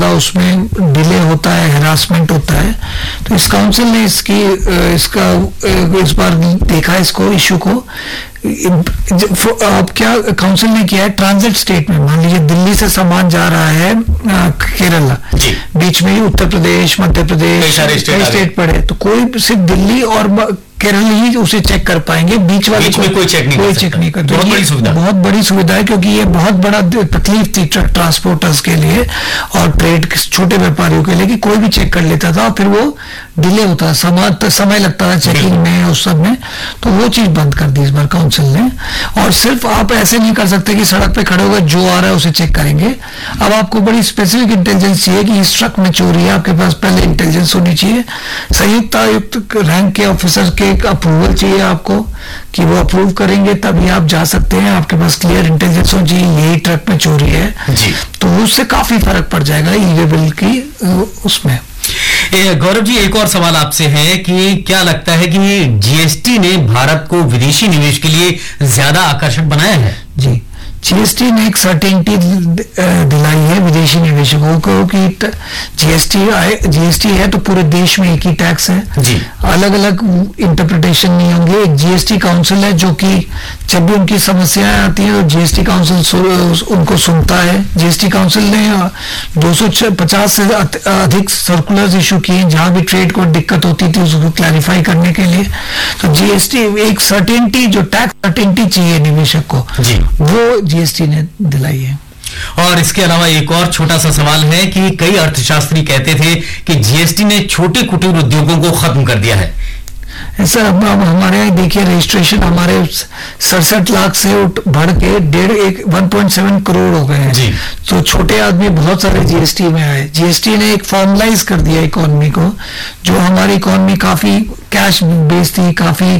ज्यादा उसमें डिले होता है, हैरासमेंट होता है। तो इस काउंसिल ने इसका इस बार देखा इसको इशू को। अब क्या काउंसिल ने किया है, ट्रांजिट स्टेट में मान लीजिए दिल्ली से सामान जा रहा है केरला, बीच में ही उत्तर प्रदेश, मध्य प्रदेश कई स्टेट पड़े, तो कोई सिर्फ दिल्ली और केरल ही उसे चेक कर पाएंगे, बीच वाले में कोई चेक नहीं कर। बहुत बड़ी सुविधा है, क्योंकि ये बहुत बड़ा तकलीफ थी ट्रक ट्रांसपोर्टर्स के लिए और ट्रेड छोटे व्यापारियों के लिए कि कोई भी चेक कर लेता था और फिर वो डिले होता था, समय लगता था चेकिंग में, उस सब में। तो वो चीज बंद कर दी इस बार काउंसिल ने। और सिर्फ आप ऐसे नहीं कर सकते कि सड़क पे खड़े होकर जो आ रहा है उसे चेक करेंगे। अब आपको बड़ी स्पेसिफिक इंटेलिजेंस चाहिए कि इस ट्रक में चोरी है, आपके पास पहले इंटेलिजेंस होनी चाहिए। संयुक्त आयुक्त रैंक के ऑफिसर के अप्रूवल चाहिए आपको कि वो अप्रूव करेंगे तभी आप जा सकते हैं। आपके पास क्लियर इंटेलिजेंस होनी चाहिए यही ट्रक में चोरी है जी। तो उससे काफी फर्क पड़ जाएगा ई-वे बिल की उसमें। गौरव जी, एक और सवाल आपसे है कि क्या लगता है कि जीएसटी ने भारत को विदेशी निवेश के लिए ज्यादा आकर्षक बनाया है? जी, जीएसटी ने एक सर्टेनिटी दिलाई है विदेशी निवेशकों को कि जीएसटी है तो पूरे देश में एक ही टैक्स है जी। अलग अलग इंटरप्रिटेशन नहीं होंगे। एक जीएसटी काउंसिल है जो कि जब भी उनकी समस्याएं आती हैं तो जीएसटी काउंसिल उनको सुनता है। जीएसटी काउंसिल ने 250 से अधिक सर्कुलर्स इशू किए जहां भी ट्रेड को दिक्कत होती थी उसको क्लैरिफाई करने के लिए। तो जीएसटी एक सर्टेनिटी, जो टैक्स सर्टेनिटी चाहिए निवेशक को, वो जीएसटी ने दिलाई है। और इसके अलावा एक और छोटा सा सवाल है कि कई अर्थशास्त्री कहते थे कि जीएसटी ने छोटे कुटीर उद्योगों को खत्म कर दिया है। सर अब हमारे यहाँ देखिए रजिस्ट्रेशन हमारे 67 लाख से बढ़ के 1.7 करोड़ हो गए हैं। तो छोटे आदमी बहुत सारे जीएसटी में आए। जीएसटी ने एक फॉर्मलाइज कर दिया इकोनॉमी को, जो हमारी इकोनॉमी काफी कैश बेस्ड थी, काफी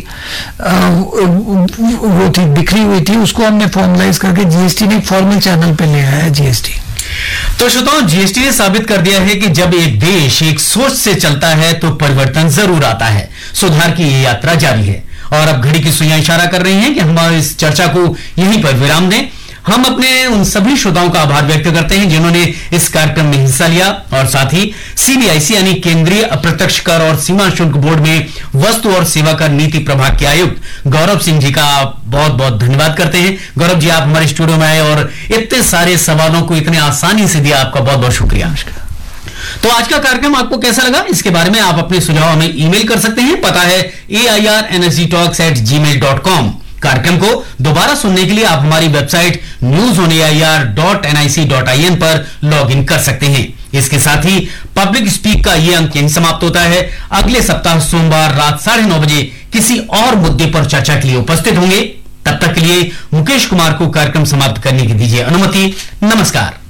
वो थी बिखरी हुई थी, उसको हमने फॉर्मलाइज करके जीएसटी ने एक फॉर्मल चैनल पे ले आया है जीएसटी। तो श्रोताओं, जीएसटी ने साबित कर दिया है कि जब एक देश एक सोच से चलता है तो परिवर्तन जरूर आता है। सुधार की ये यात्रा जारी है और अब घड़ी की सुइयां इशारा कर रही हैं कि हम इस चर्चा को यहीं पर विराम दें। हम अपने उन सभी श्रोताओं का आभार व्यक्त करते हैं जिन्होंने इस कार्यक्रम में हिस्सा लिया और साथ ही सीबीआईसी यानी केंद्रीय अप्रत्यक्ष कर और सीमा शुल्क बोर्ड में वस्तु और सेवा कर नीति प्रभाग के आयुक्त गौरव सिंह जी का बहुत बहुत धन्यवाद करते हैं। गौरव जी, आप हमारे स्टूडियो में आए और इतने सारे सवालों को इतने आसानी से दिया, आपका बहुत बहुत शुक्रिया। तो आज का कार्यक्रम आपको कैसा लगा, इसके बारे में आप अपने सुझाव हमें ईमेल कर सकते हैं। पता है airnsgtalks@gmail.com। कार्यक्रम को दोबारा सुनने के लिए आप हमारी वेबसाइट newsonair.nic.in पर लॉग इन कर सकते हैं। इसके साथ ही पब्लिक स्पीक का यह अंक यहीं समाप्त होता है। अगले सप्ताह सोमवार रात 9:30 बजे किसी और मुद्दे पर चर्चा के लिए उपस्थित होंगे। तब तक के लिए मुकेश कुमार को कार्यक्रम समाप्त करने की दीजिए अनुमति। नमस्कार।